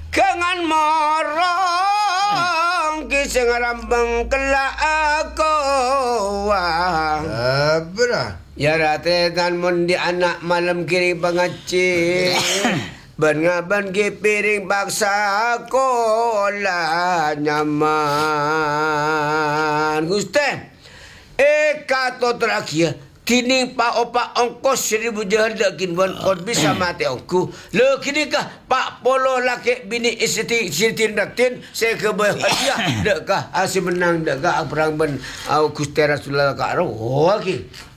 Kengan morong kisah rambang kelak aku. Apa dah? Ya ratetan mundi anak malam kiri pengaci. Bengaban ki piring baksa kola nyaman. Guste. Kato terakhir. Kini pak opak ongkos 1,000 jahal dak kinwan kon bisa mati ongku. Le kini kah pak polo laki bini istri datin saya ke hadiah dak kah asyik menang dak kah perang ben au Gusti Rasulullah ka ro. Okey.